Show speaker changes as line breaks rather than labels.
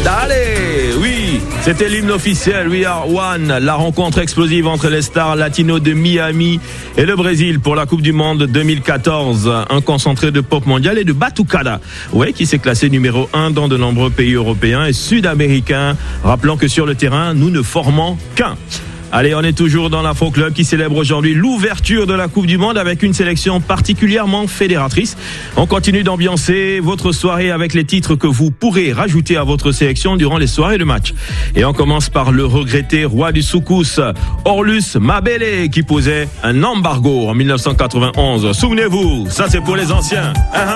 Allez, oui, c'était l'hymne officiel, We Are One, la rencontre explosive entre les stars latinos de Miami et le Brésil pour la Coupe du Monde 2014. Un concentré de pop mondial et de batucada, ouais, qui s'est classé numéro 1 dans de nombreux pays européens et sud-américains. Rappelons que sur le terrain, nous ne formons qu'un. Allez, on est toujours dans l'Afro Club qui célèbre aujourd'hui l'ouverture de la Coupe du Monde avec une sélection particulièrement fédératrice. On continue d'ambiancer votre soirée avec les titres que vous pourrez rajouter à votre sélection durant les soirées de match. Et on commence par le regretté roi du soukous, Orlus Mabele, qui posait un embargo en 1991. Souvenez-vous, ça c'est pour les anciens.